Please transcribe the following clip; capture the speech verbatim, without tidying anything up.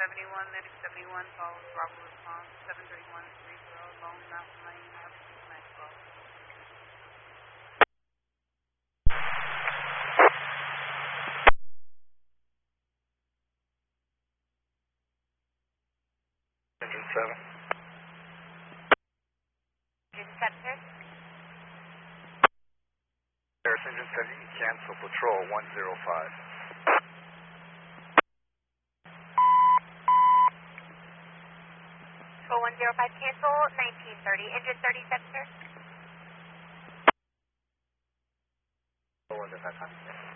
seventy-one, Medic seventy-one, follows Bravo response, seven three one three zero, Lone Mountain Lane, Maxwell. Engine seven. Engine seven, sir. Harris, Engine seven, you can cancel patrol one zero five. Patrol one zero five, cancel nineteen thirty. Engine thirty-seven, sir. one zero five.